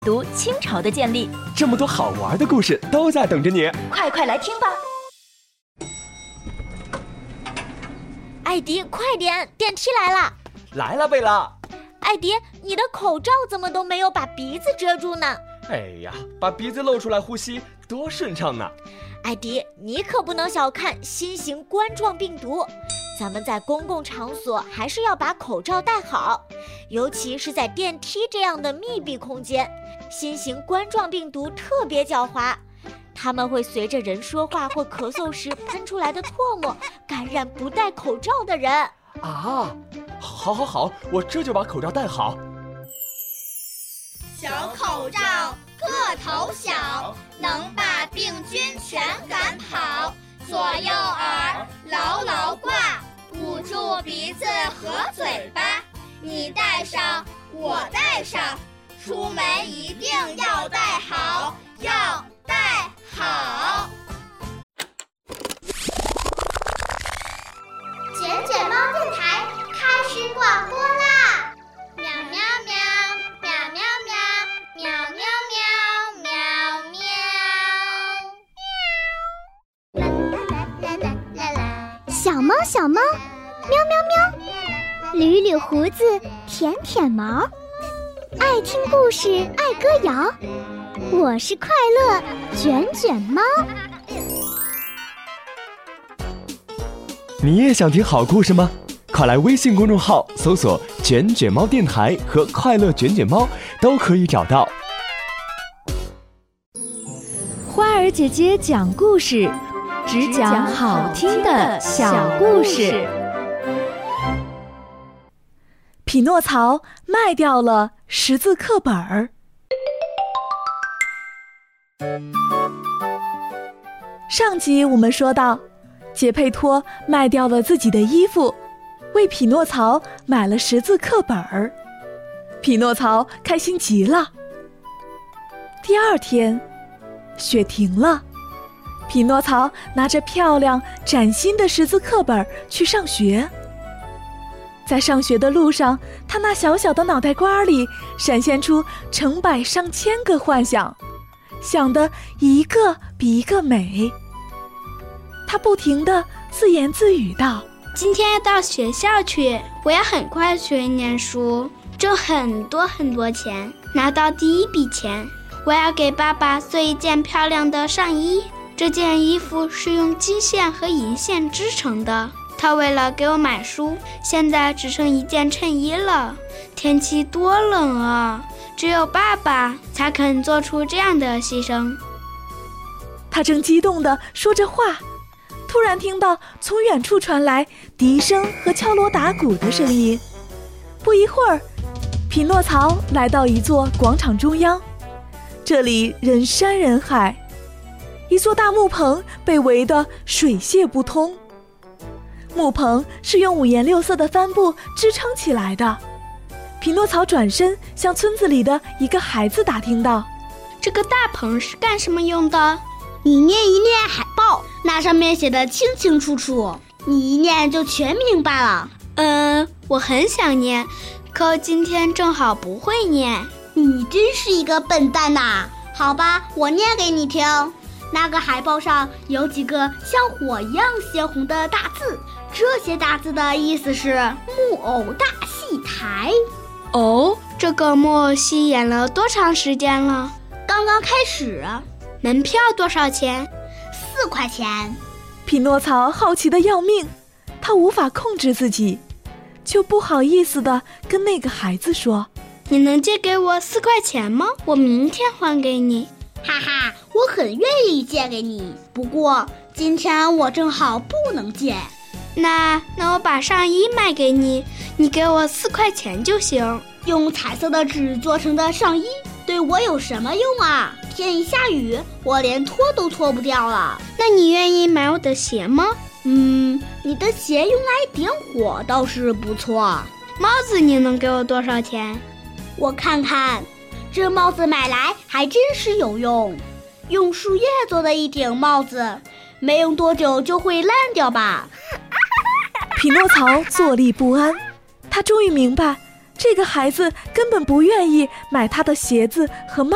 读清朝的建立。 这么多好玩的故事都在等着你， 快来听吧！ 艾迪，快点，电梯来了！ 来了，贝拉。 艾迪，你的口罩怎么都没有把鼻子遮住呢？ 哎呀，把鼻子露出来呼吸多顺畅呢！ 艾迪，你可不能小看新型冠状病毒，咱们在公共场所还是要把口罩戴好，尤其是在电梯这样的密闭空间。新型冠状病毒特别狡猾，它们会随着人说话或咳嗽时喷出来的唾沫感染不戴口罩的人。 啊，好，我这就把口罩戴好。 小口罩个头小，能把病菌全赶跑。左右耳牢牢挂，捂住鼻子和嘴巴。你戴上，我戴上，出门一定要戴好，要戴好。 卷卷猫电台开始广播啦！喵喵喵，喵喵喵，喵喵喵，喵喵。啦啦啦啦啦！小猫，喵喵喵，捋捋胡子，舔毛，爱听故事，爱歌谣。我是快乐卷卷猫。 你也想听好故事吗？快来微信公众号搜索“卷卷猫电台”和“快乐卷卷猫”，都可以找到。 花儿姐姐讲故事，只讲好听的小故事。匹诺曹卖掉了识字课本儿。上集我们说到，杰佩托卖掉了自己的衣服，为匹诺曹买了识字课本儿。匹诺曹开心极了。第二天，雪停了，匹诺曹拿着漂亮崭新的识字课本去上学。在上学的路上，他那小小的脑袋瓜里闪现出成百上千个幻想，想得一个比一个美。他不停地自言自语道： 今天要到学校去，我要很快学念书，挣很多钱，拿到第一笔钱，我要给爸爸做一件漂亮的上衣。这件衣服是用金线和银线织成的，他为了给我买书，现在只剩一件衬衣了。天气多冷啊，只有爸爸才肯做出这样的牺牲。 他正激动地说着话，突然听到从远处传来笛声和敲锣打鼓的声音。不一会儿，匹诺曹来到一座广场中央，这里人山人海，一座大木棚被围得水泄不通。木棚是用五颜六色的帆布支撑起来的。匹诺曹转身向村子里的一个孩子打听道： 这个大棚是干什么用的？ 你念一念海报，那上面写得清清楚楚，你一念就全明白了。 我很想念，可今天正好不会念。 你真是一个笨蛋呐！好吧，我念给你听。那个海报上有几个像火一样鲜红的大字，这些大字的意思是木偶大戏台。 哦，这个木偶戏演了多长时间了？ 刚刚开始。 门票多少钱 ？4块钱。 匹诺曹好奇得要命，他无法控制自己，就不好意思地跟那个孩子说： 你能借给我4块钱吗？我明天还给你。 哈哈，我很愿意借给你，不过今天我正好不能借。 那我把上衣卖给你，你给我4块钱就行。 用彩色的纸做成的上衣对我有什么用啊？天一下雨，我连脱都脱不掉了。 那你愿意买我的鞋吗？ 你的鞋用来点火倒是不错。 帽子你能给我多少钱？ 我看看，这帽子买来还真是有用。用树叶做的一顶帽子，没用多久就会烂掉吧。 匹诺曹坐立不安，他终于明白，这个孩子根本不愿意买他的鞋子和帽